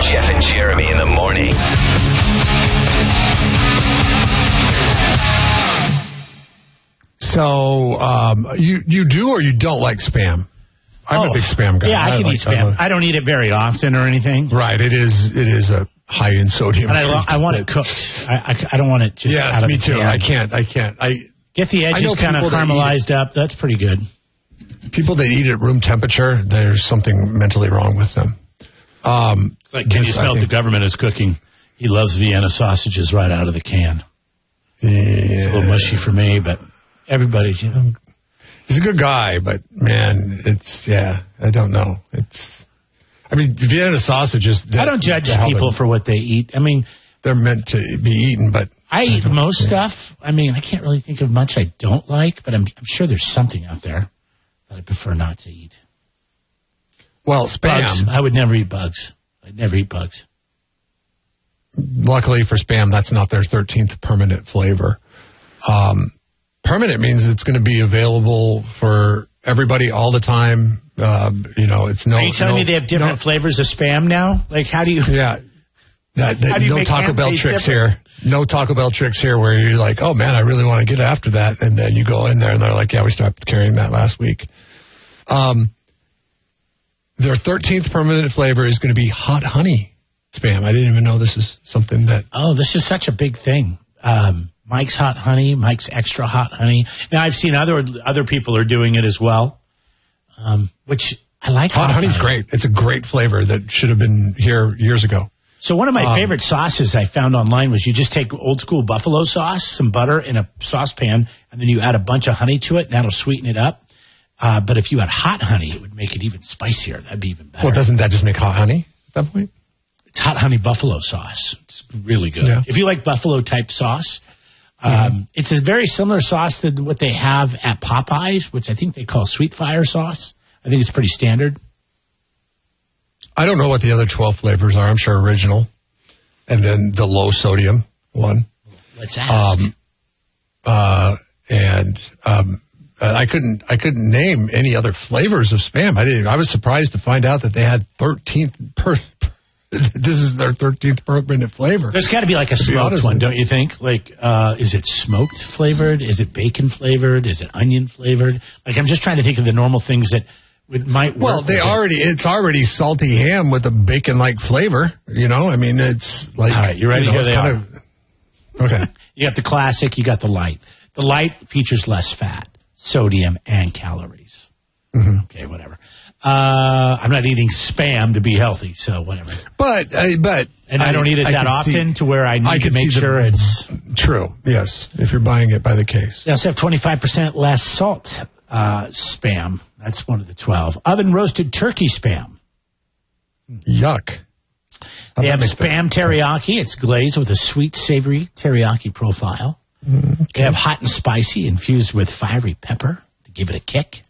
Jeff and Jeremy in the morning. So, you do or you don't like Spam? I'm a big Spam guy. Yeah, I can eat Spam. I don't eat it very often or anything. Right. It is a high in sodium. But I want it cooked. I don't want it just out of me the too. can. I can't. Get the edges kind of caramelized up. That's pretty good. People that eat at room temperature, there's something mentally wrong with them. It's like, can you smell what the government is cooking? He loves Vienna sausages right out of the can. Yeah. It's a little mushy for me, but everybody's, He's a good guy, but man, I don't know. Vienna sausages. I don't judge people for what they eat. I mean, they're meant to be eaten, but I eat most stuff. I mean, I can't really think of much I don't like, but I'm sure there's something out there that I prefer not to eat. Well, Spam. Bugs. I would never eat bugs. I'd never eat bugs. Luckily for Spam, that's not their 13th permanent flavor. Permanent means it's going to be available for everybody all the time. It's no. Are you telling me they have different flavors of Spam now? Like, how do you? Yeah. No Taco Bell tricks here. No Taco Bell tricks here where you're like, oh man, I really want to get after that. And then you go in there and they're like, yeah, we stopped carrying that last week. Their 13th permanent flavor is going to be hot honey Spam. I didn't even know this is something that. Oh, this is such a big thing. Mike's Hot Honey, Mike's Extra Hot Honey. Now, I've seen other people are doing it as well, which I like. Hot honey's great. It's a great flavor that should have been here years ago. So one of my favorite sauces I found online was you just take old school buffalo sauce, some butter in a saucepan, and then you add a bunch of honey to it, and that'll sweeten it up. But if you had hot honey, it would make it even spicier. That'd be even better. Well, doesn't that just make hot honey at that point? It's hot honey buffalo sauce. It's really good. Yeah. If you like buffalo type sauce, it's a very similar sauce to what they have at Popeyes, which I think they call sweet fire sauce. I think it's pretty standard. I don't know what the other 12 flavors are. I'm sure original. And then the low sodium one. Let's ask. I couldn't name any other flavors of Spam. I was surprised to find out that they had 13th this is their 13th permanent flavor. There's got to be like a smoked one, don't you think? Like, is it smoked flavored? Is it bacon flavored? Is it onion flavored? Like, I'm just trying to think of the normal things that might work. Well, it's already salty ham with a bacon-like flavor. It's like. All right, you ready? Here they are. Okay. You got the classic, you got the light. The light features less fat, sodium, and calories. Mm-hmm. Okay, whatever. I'm not eating Spam to be healthy, so whatever. But I don't eat it that often to where I need to make sure it's true. Yes, if you're buying it by the case. They also have 25% less salt. Spam. That's one of the 12. Oven roasted turkey Spam. Yuck. They have Spam teriyaki. It's glazed with a sweet, savory teriyaki profile. Okay. They have hot and spicy infused with fiery pepper to give it a kick.